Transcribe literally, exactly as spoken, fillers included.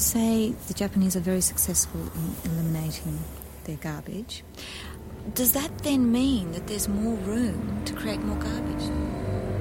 say the Japanese are very successful in eliminating their garbage, does that then mean that there's more room to create more garbage?